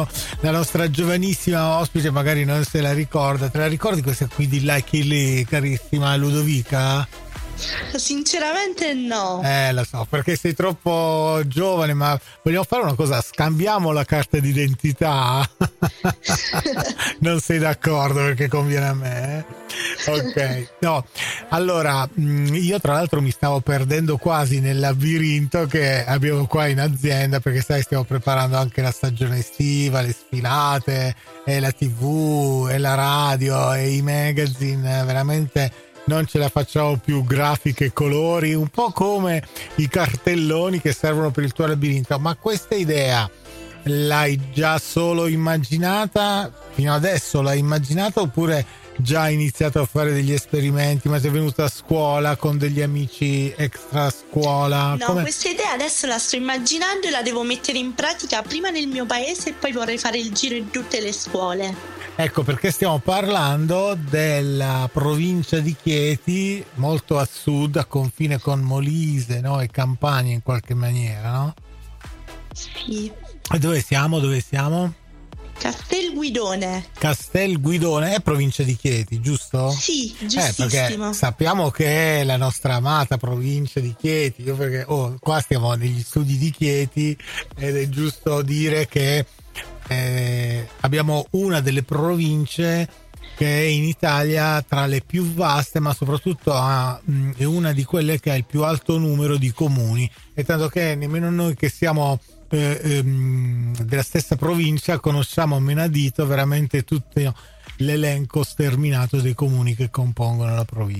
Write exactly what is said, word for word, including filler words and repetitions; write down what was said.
la nostra giovanissima ospite magari non se la ricorda. Te la ricordi questa qui di Like Lee, carissima Ludovica? Sinceramente no. Eh, lo so, perché sei troppo giovane, ma vogliamo fare una cosa, scambiamo la carta d'identità? Non sei d'accordo perché conviene a me? Eh? Ok, no, allora io tra l'altro mi stavo perdendo quasi nel labirinto che abbiamo qua in azienda, perché sai, stiamo preparando anche la stagione estiva, le sfilate, e la tivù, e la radio, e i magazine, veramente non ce la facciamo più, grafiche e colori, un po' come i cartelloni che servono per il tuo labirinto. Ma questa idea l'hai già solo immaginata? Fino adesso l'hai immaginata oppure già hai iniziato a fare degli esperimenti? Ma sei venuta a scuola con degli amici extra scuola? No, Come... questa idea adesso la sto immaginando e la devo mettere in pratica prima nel mio paese e poi vorrei fare il giro in tutte le scuole. Ecco perché stiamo parlando della provincia di Chieti, molto a sud, a confine con Molise, no? E Campania in qualche maniera, no? Sì. E dove siamo? Dove siamo? Castelguidone. Castelguidone è provincia di Chieti, giusto? Sì, Eh, giustissimo. perché sappiamo che è la nostra amata provincia di Chieti, io perché oh, qua stiamo negli studi di Chieti ed è giusto dire che eh, abbiamo una delle province che è in Italia tra le più vaste, ma soprattutto ha, mh, è una di quelle che ha il più alto numero di comuni, e tanto che nemmeno noi che siamo eh, ehm, della stessa provincia conosciamo a menadito veramente tutto l'elenco sterminato dei comuni che compongono la provincia.